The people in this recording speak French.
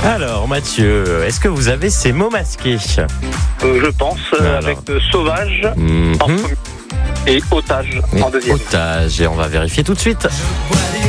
Alors Mathieu, est-ce que vous avez ces mots masqués? Je pense, Alors. avec sauvage Mhm. en premier et otage Et en deuxième. otage, et on va vérifier tout de suite.